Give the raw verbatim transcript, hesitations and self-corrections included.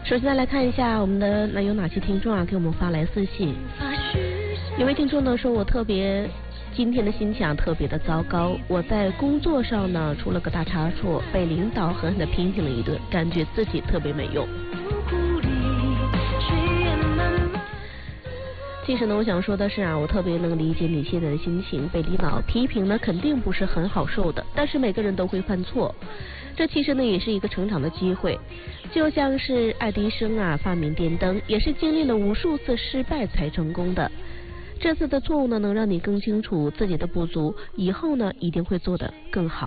首先来看一下我们的那有哪些听众啊给我们发来私信。有位听众呢说，我特别今天的心情特别的糟糕，我在工作上呢出了个大差错，被领导狠狠的批评了一顿，感觉自己特别没用。其实呢，我想说的是啊，我特别能理解你现在的心情，被领导批评呢肯定不是很好受的，但是每个人都会犯错，这其实呢也是一个成长的机会。就像是爱迪生啊发明电灯，也是经历了无数次失败才成功的。这次的错误呢，能让你更清楚自己的不足，以后呢一定会做得更好。